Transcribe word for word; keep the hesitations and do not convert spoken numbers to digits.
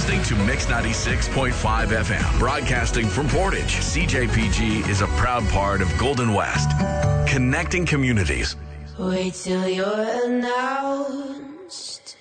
listening to Mix ninety-six point five F M. Broadcasting from Portage, C J P G is a proud part of Golden West. Connecting communities. Wait till you're announced.